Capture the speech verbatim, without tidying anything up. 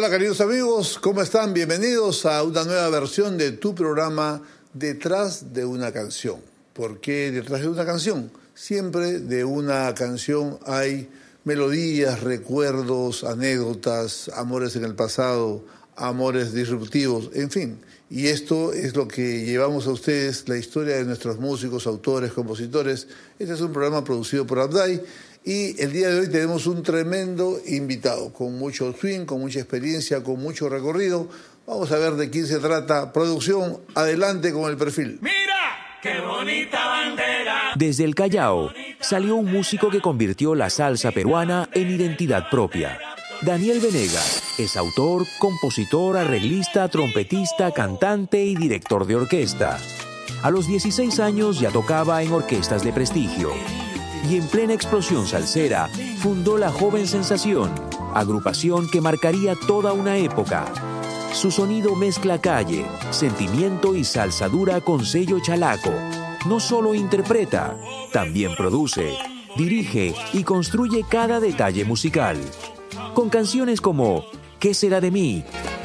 Hola queridos amigos, ¿cómo están? Bienvenidos a una nueva versión de tu programa Detrás de una canción. ¿Por qué detrás de una canción? Siempre de una canción hay melodías, recuerdos, anécdotas, amores en el pasado, amores disruptivos, en fin. Y esto es lo que llevamos a ustedes, la historia de nuestros músicos, autores, compositores. Este es un programa producido por Abday. Y el día de hoy tenemos un tremendo invitado, con mucho swing, con mucha experiencia, con mucho recorrido. Vamos a ver de quién se trata. Producción, adelante con el perfil. ¡Mira! ¡Qué bonita bandera! Desde el Callao salió un músico que convirtió la salsa peruana en identidad propia. Daniel Venegas es autor, compositor, arreglista, trompetista, cantante y director de orquesta. A los dieciséis años ya tocaba en orquestas de prestigio. Y en plena explosión salsera, fundó La Joven Sensación, agrupación que marcaría toda una época. Su sonido mezcla calle, sentimiento y salsa dura con sello chalaco. No solo interpreta, también produce, dirige y construye cada detalle musical. Con canciones como ¿Qué será de mí?,